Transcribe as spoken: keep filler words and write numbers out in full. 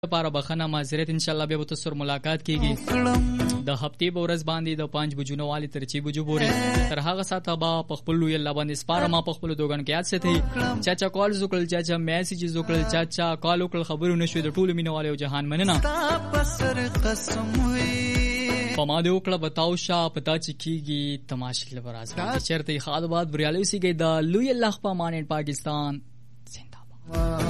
لپاره بخنه معذرت ان شاء الله به تاسو سره ملاقات کیږي د هفتې په ورځ باندې د پنځه بجو نه والی تر چې بجو پورې تر هغه ساعته به په خپل لوی الله باندې سپاره ما په خپل دوګن کې یاد ساتي چا چا کال وکړل چا چا میسج وکړل چا چا کال وکړل خبرونه نشو د ټولو مینوالو او جهان مننه په ما دې وکړه بتاو شاه پتا چې کیږي تماشې لپاره راځي چیرته خاطبات بریالي سیږي د لوی الله په مان پاکستان زنده‌باد.